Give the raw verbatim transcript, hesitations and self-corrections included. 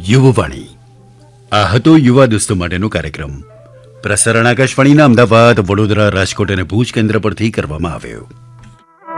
યુવવાણી. આ હતો યુવા દોસ્તો માટેનો કાર્યક્રમ. પ્રસારણ આકાશવાણીના અમદાવાદ, વડોદરા, રાજકોટ અને ભુજ કેન્દ્ર પરથી કરવામાં આવ્યો.